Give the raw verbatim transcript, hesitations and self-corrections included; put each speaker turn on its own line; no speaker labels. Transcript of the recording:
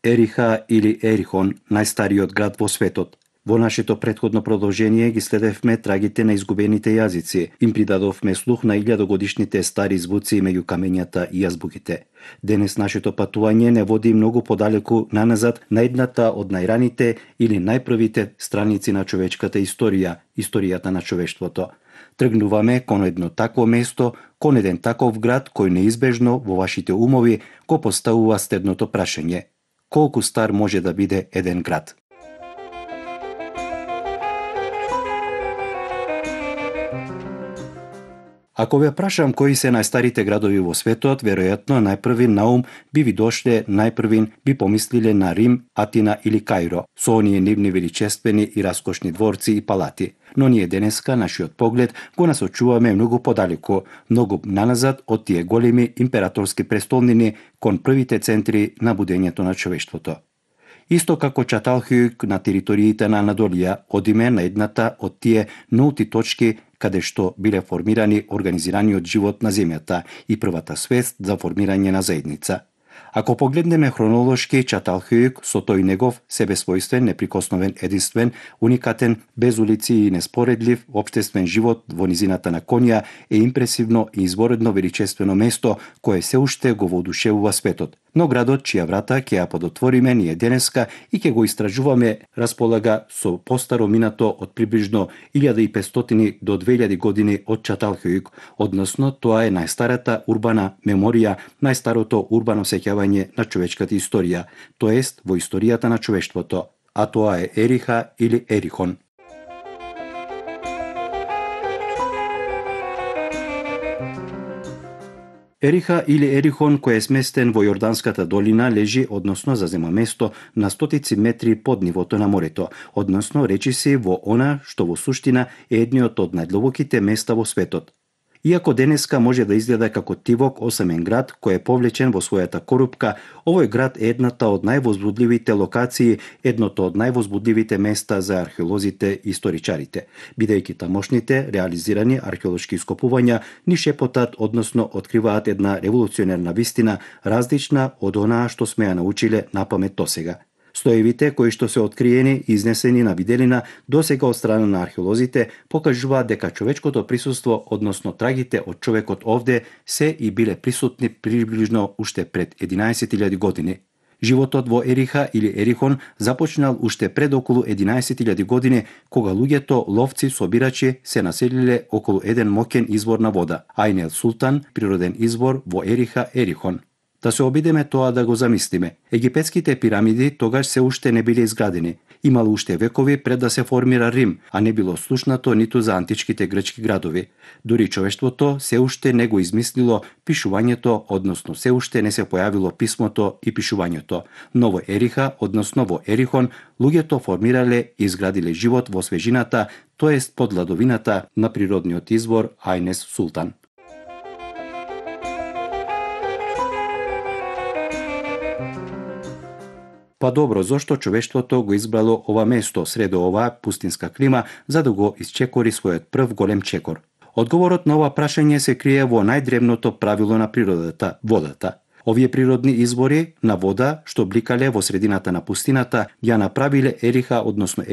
Ериха или Ерихон, најстариот град во светот. Во нашето претходно продолжение ги следевме трагите на изгубените јазици, им придадовме слух на илјадогодишните стари звуци меѓу камењата и јазбугите. Денес нашето патување не води многу подалеку наназад на едната од најраните или најпрвите страници на човечката историја, историјата на човештвото. Тргнуваме кон едно такво место, кон еден таков град кој неизбежно во вашите умови го поставува следното прашање: колку стар може да биде еден град? Ако ве прашам кои се најстарите градови во светот, веројатно најпрви на ум би ви дошле, најпрвин би помислиле на Рим, Атина или Кајро, со оние нивни величествени и раскошни дворци и палати. Но ние денеска нашиот поглед го насочуваме многу подалеку, многу наназад од тие големи императорски престолнини кон првите центри на будењето на човештвото. Исто како Чаталхјук на териториите на Анадолија, одиме на едната од тие нулти точки каде што биле формирани организираниот живот на земјата и првата свест за формирање на заедница. Ако погледнеме хронолошки, Чаталхјук со тој негов себесвојствен, неприкосновен, единствен, уникатен, без улици и неспоредлив општествен живот во низината на Конја е импресивно и изворедно величествено место кое се уште го воодушевува светот. Но градот чија врата ќе ја подотвориме ние денеска и ќе го истражуваме располага со постаро минато од приближно илјада и петстотини до две илјади години од Чаталхјук, односно тоа е најстарата урбана меморија, најстарото урбано сеќавање на човечката историја, тоест во историјата на човештвото, а тоа е Ериха или Ерихон. Ериха или Ерихон, кој е сместен во Јорданската долина, лежи, односно зазема место на стотици метри под нивото на морето, односно речиси во она што во суштина е едниот од најдлабоките места во светот. Иако денеска може да изгледа како тивок осамен град кој е повлечен во својата корупка, овој град е едната од највозбудливите локации, едното од највозбудливите места за археолозите и историчарите, бидејќи тамошните реализирани археолошки ископувања ни шепотат, односно откриваат една револуционерна вистина, различна од онаа што сме ја научиле напамет досега. Стоевите кои што се откриени и изнесени на виделина досега од страна на археолозите покажуваат дека човечкото присуство, односно трагите од човекот овде, се и биле присутни приближно уште пред единаесет илјади години. Животот во Ериха или Ерихон започнал уште пред околу единаесет илјади години, кога луѓето ловци собирачи се населиле околу еден моќен извор на вода, Ајн ел Султан, природен извор во Ериха Ерихон. Да се обидеме тоа да го замислиме. Египетските пирамиди тогаш се уште не биле изградени. Имало уште векови пред да се формира Рим, а не било слушнато ниту за античките грчки градови. Дури човештвото се уште не го измислило пишувањето, односно се уште не се појавило писмото и пишувањето. Но во Ериха, односно во Ерихон, луѓето формирале и изградиле живот во свежината, тоест под ладовината на природниот извор Ајн ел Султан. Па добро, зошто човештвото го избрало ова место сред оваа пустинска клима за да го исчекори својот прв голем чекор? Одговорот на ова прашање се крие во најдревното правило на природата – водата. Овие природни извори на вода што бликале во средината на пустината ја направиле Ериха, односно